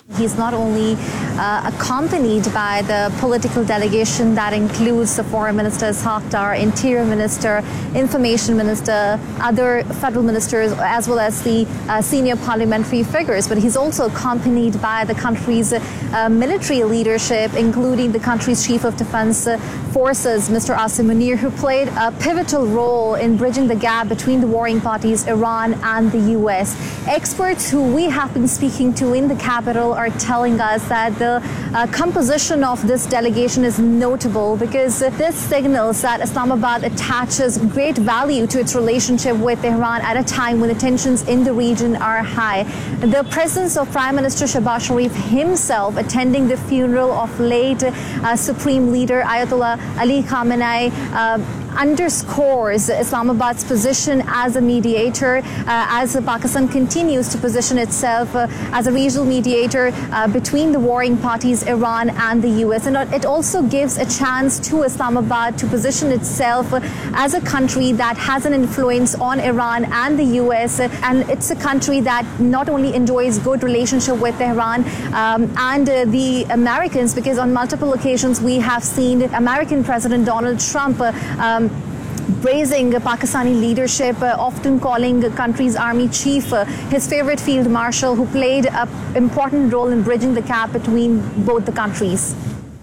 He's not only uh, accompanied by the political delegation that includes the Foreign Minister Ishaq Dar, Interior Minister, Information Minister, other federal ministers, as well as the uh, senior parliamentary figures, but he's also accompanied by the country's uh, military leadership, including the country's Chief of Defense Forces, Mister Asim Munir, who played a pivotal role in bridging the gap between the warring parties, Iran and the U S. Experts who we have been speaking to in the capital are telling us that the uh, composition of this delegation is notable because uh, this signals that Islamabad attaches great value to its relationship with Iran at a time when the tensions in the region are high. The presence of Prime Minister Shehbaz Sharif himself attending the funeral of late uh, Supreme Leader Ayatollah Ali Khamenei uh, underscores Islamabad's position as a mediator, uh, as Pakistan continues to position itself uh, as a regional mediator uh, between the warring parties, Iran and the U S. And it also gives a chance to Islamabad to position itself uh, as a country that has an influence on Iran and the U S. And it's a country that not only enjoys good relationship with Iran um, and uh, the Americans, because on multiple occasions we have seen American President Donald Trump uh, um, praising Pakistani leadership, uh, often calling the country's army chief uh, his favorite field marshal, who played an important role in bridging the gap between both the countries.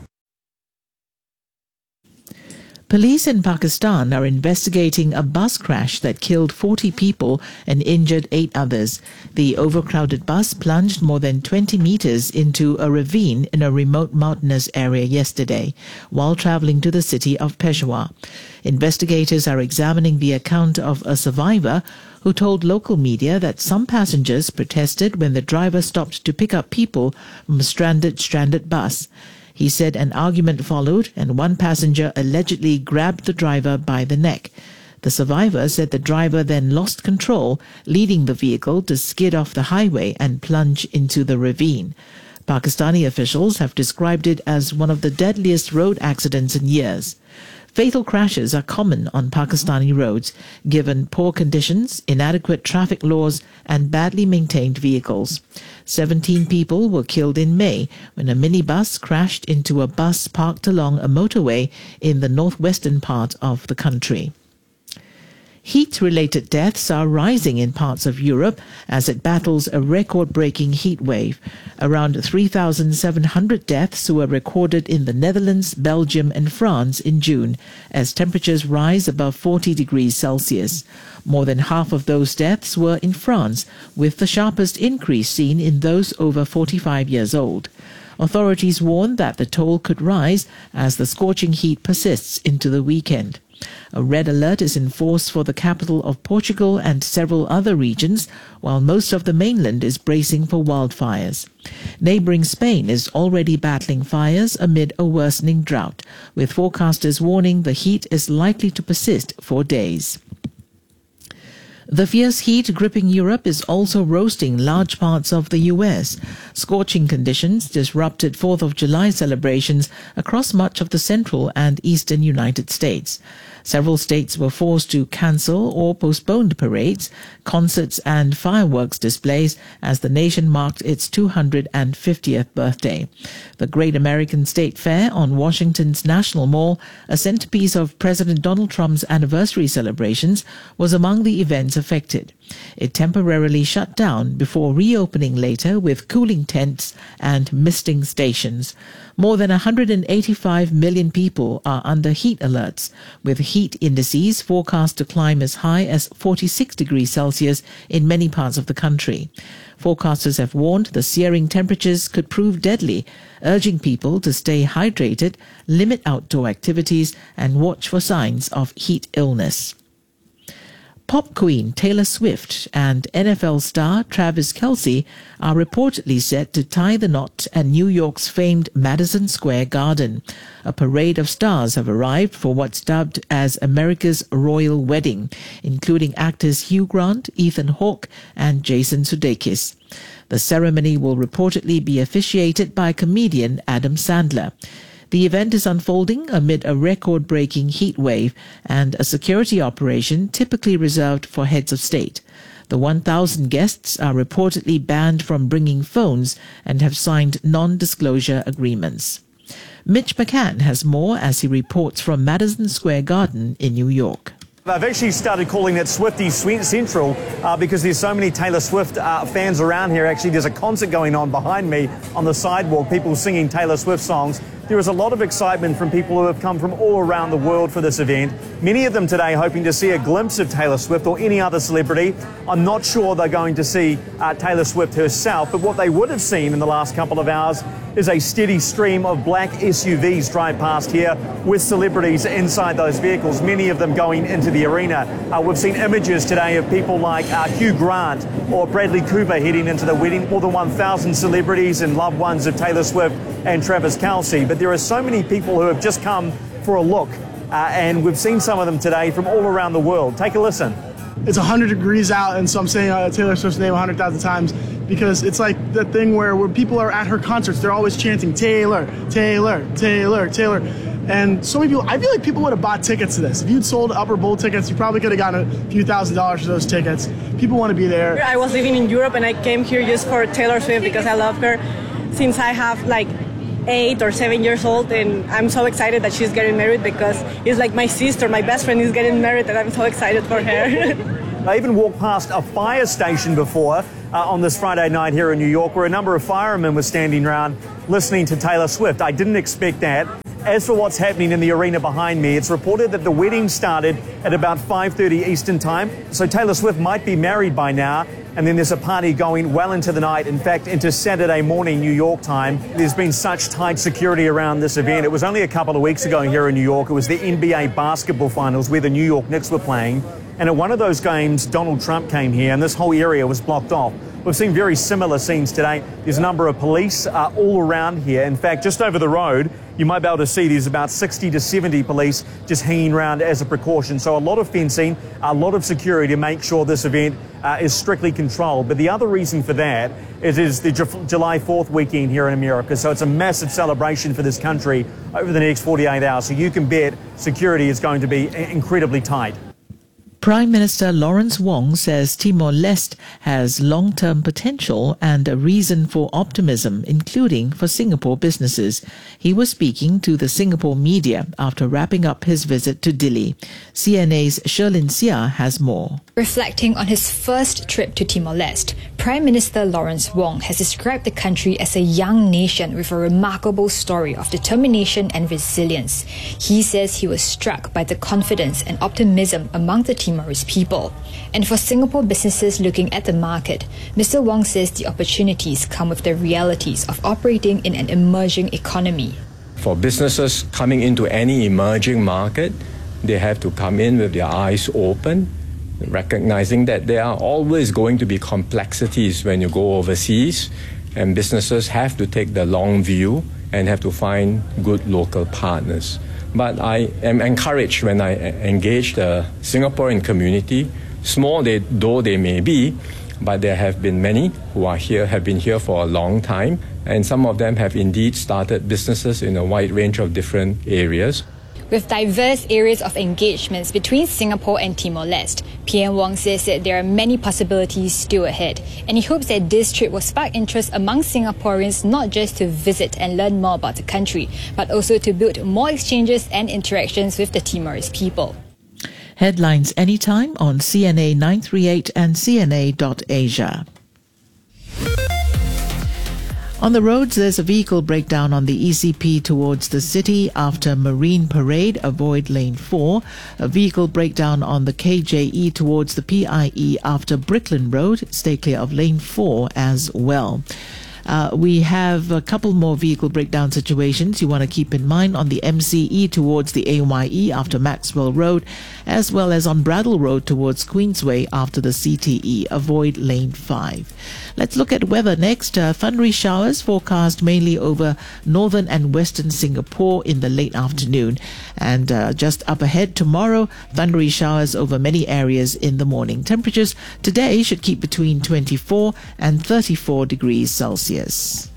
Police in Pakistan are investigating a bus crash that killed forty people and injured eight others. The overcrowded bus plunged more than twenty meters into a ravine in a remote mountainous area yesterday while traveling to the city of Peshawar. Investigators are examining the account of a survivor who told local media that some passengers protested when the driver stopped to pick up people from a stranded, stranded bus. He said an argument followed and one passenger allegedly grabbed the driver by the neck. The survivor said the driver then lost control, leading the vehicle to skid off the highway and plunge into the ravine. Pakistani officials have described it as one of the deadliest road accidents in years. Fatal crashes are common on Pakistani roads, given poor conditions, inadequate traffic laws, and badly maintained vehicles. Seventeen people were killed in May when a minibus crashed into a bus parked along a motorway in the northwestern part of the country. Heat-related deaths are rising in parts of Europe as it battles a record-breaking heat wave. Around three thousand seven hundred deaths were recorded in the Netherlands, Belgium and France in June as temperatures rise above forty degrees Celsius. More than half of those deaths were in France, with the sharpest increase seen in those over forty-five years old. Authorities warn that the toll could rise as the scorching heat persists into the weekend. A red alert is in force for the capital of Portugal and several other regions, while most of the mainland is bracing for wildfires. Neighbouring Spain is already battling fires amid a worsening drought, with forecasters warning the heat is likely to persist for days. The fierce heat gripping Europe is also roasting large parts of the U S. Scorching conditions disrupted fourth of July celebrations across much of the central and eastern United States. Several states were forced to cancel or postpone parades, concerts and fireworks displays as the nation marked its two hundred fiftieth birthday. The Great American State Fair on Washington's National Mall, a centerpiece of President Donald Trump's anniversary celebrations, was among the events affected. It temporarily shut down before reopening later with cooling tents and misting stations. More than one hundred eighty-five million people are under heat alerts, with heat indices forecast to climb as high as forty-six degrees Celsius in many parts of the country. Forecasters have warned the searing temperatures could prove deadly, urging people to stay hydrated, limit outdoor activities, and watch for signs of heat illness. Pop queen Taylor Swift and N F L star Travis Kelce are reportedly set to tie the knot at New York's famed Madison Square Garden. A parade of stars have arrived for what's dubbed as America's Royal Wedding, including actors Hugh Grant, Ethan Hawke, and Jason Sudeikis. The ceremony will reportedly be officiated by comedian Adam Sandler. The event is unfolding amid a record-breaking heat wave and a security operation typically reserved for heads of state. The one thousand guests are reportedly banned from bringing phones and have signed non-disclosure agreements. Mitch McCann has more as he reports from Madison Square Garden in New York. I've actually started calling it Swiftie Central uh, because there's so many Taylor Swift uh, fans around here. Actually, there's a concert going on behind me on the sidewalk, people singing Taylor Swift songs. There is a lot of excitement from people who have come from all around the world for this event. Many of them today hoping to see a glimpse of Taylor Swift or any other celebrity. I'm not sure they're going to see uh, Taylor Swift herself, but what they would have seen in the last couple of hours is a steady stream of black S U Vs drive past here with celebrities inside those vehicles, many of them going into the arena. Uh, we've seen images today of people like uh, Hugh Grant or Bradley Cooper heading into the wedding, more than one thousand celebrities and loved ones of Taylor Swift and Travis Kelce. But there are so many people who have just come for a look, uh, and we've seen some of them today from all around the world. Take a listen. It's one hundred degrees out, and so I'm saying uh, Taylor Swift's name one hundred thousand times because it's like the thing where, where people are at her concerts, they're always chanting Taylor, Taylor, Taylor, Taylor. And so many people, I feel like people would have bought tickets to this. If you'd sold Upper Bowl tickets, you probably could have gotten a few thousand dollars for those tickets. People want to be there. I was living in Europe and I came here just for Taylor Swift because I love her since I have like eight or seven years old, and I'm so excited that she's getting married because it's like my sister, my best friend is getting married, and I'm so excited for her. I even walked past a fire station before uh, on this Friday night here in New York where a number of firemen were standing around listening to Taylor Swift. I didn't expect that. As for what's happening in the arena behind me, it's reported that the wedding started at about five thirty Eastern time. So Taylor Swift might be married by now. And then there's a party going well into the night, in fact, into Saturday morning, New York time. There's been such tight security around this event. It was only a couple of weeks ago here in New York. It was the N B A basketball finals where the New York Knicks were playing. And at one of those games, Donald Trump came here and this whole area was blocked off. We've seen very similar scenes today. There's a number of police uh, all around here. In fact, just over the road, you might be able to see there's about sixty to seventy police just hanging around as a precaution. So a lot of fencing, a lot of security to make sure this event uh, is strictly controlled. But the other reason for that is, is the Ju- July fourth weekend here in America. So it's a massive celebration for this country over the next forty-eight hours. So you can bet security is going to be incredibly tight. Prime Minister Lawrence Wong says Timor-Leste has long-term potential and a reason for optimism, including for Singapore businesses. He was speaking to the Singapore media after wrapping up his visit to Dili. C N A's Sherlyn Sia has more. Reflecting on his first trip to Timor-Leste, Prime Minister Lawrence Wong has described the country as a young nation with a remarkable story of determination and resilience. He says he was struck by the confidence and optimism among the Timorese people. And for Singapore businesses looking at the market, Mister Wong says the opportunities come with the realities of operating in an emerging economy. For businesses coming into any emerging market, they have to come in with their eyes open, recognizing that there are always going to be complexities when you go overseas, and businesses have to take the long view and have to find good local partners. But I am encouraged when I engage the Singaporean community, small they, though they may be, but there have been many who are here, have been here for a long time, and some of them have indeed started businesses in a wide range of different areas. With diverse areas of engagements between Singapore and Timor-Leste, P M Wong says that there are many possibilities still ahead, and he hopes that this trip will spark interest among Singaporeans not just to visit and learn more about the country, but also to build more exchanges and interactions with the Timorese people. Headlines anytime on C N A nine three eight and C N A dot Asia. On the roads, there's a vehicle breakdown on the E C P towards the city after Marine Parade. Avoid lane four. A vehicle breakdown on the K J E towards the P I E after Brickland Road. Stay clear of lane four as well. Uh, we have a couple more vehicle breakdown situations you want to keep in mind on the M C E towards the A Y E after Maxwell Road, as well as on Bradle Road towards Queensway after the C T E. Avoid lane five. Let's look at weather next. Uh, thundery showers forecast mainly over northern and western Singapore in the late afternoon. And uh, just up ahead tomorrow, thundery showers over many areas in the morning. Temperatures today should keep between twenty-four and thirty-four degrees Celsius.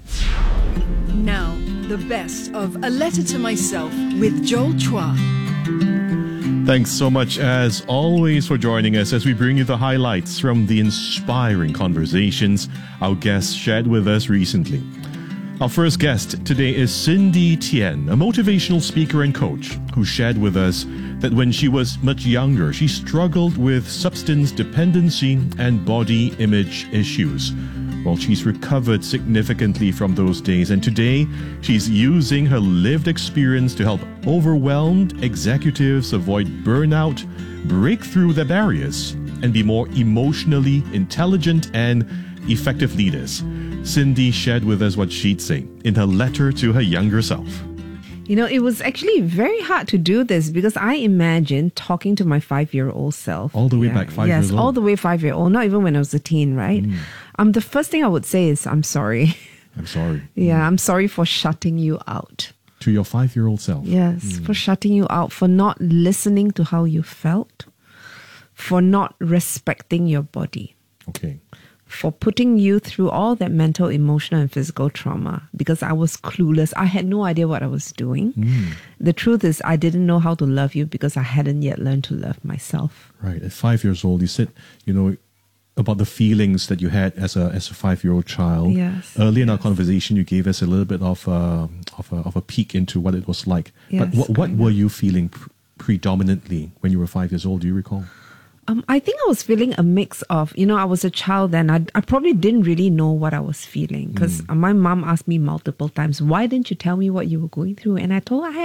Now, the best of A Letter to Myself with Joel Chua. Thanks so much, as always, for joining us as we bring you the highlights from the inspiring conversations our guests shared with us recently. Our first guest today is Cindy Tien, a motivational speaker and coach who shared with us that when she was much younger, she struggled with substance dependency and body image issues. Well, she's recovered significantly from those days, and today she's using her lived experience to help overwhelmed executives avoid burnout, break through their barriers, and be more emotionally intelligent and effective leaders. Cindy shared with us what she'd say in her letter to her younger self. You know, it was actually very hard to do this because I imagine talking to my five-year-old self. All the way yeah, back five yes, years old? Yes, all the way five-year-old, not even when I was a teen, right? Mm. Um, the first thing I would say is, I'm sorry. I'm sorry. yeah, mm. I'm sorry for shutting you out. To your five-year-old self? Yes, mm. for shutting you out, for not listening to how you felt, for not respecting your body. Okay. For putting you through all that mental, emotional, and physical trauma because I was clueless. I had no idea what I was doing. Mm. The truth is, I didn't know how to love you because I hadn't yet learned to love myself. Right. At five years old, you said, you know, about the feelings that you had as a as a five-year-old child. Yes. Earlier in yes. our conversation, you gave us a little bit of a, of a, of a peek into what it was like. Yes, but what, what were you feeling pr- predominantly when you were five years old? Do you recall? Um, I think I was feeling a mix of, you know, I was a child then. I, I probably didn't really know what I was feeling because mm. my mom asked me multiple times, why didn't you tell me what you were going through? And I told her I had